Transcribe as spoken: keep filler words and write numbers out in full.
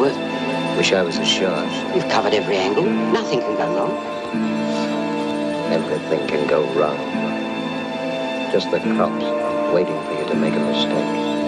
worth. Wish I was a shark. You've covered every angle. Nothing can go wrong. Everything can go wrong. Just the cops waiting for you to make a mistake.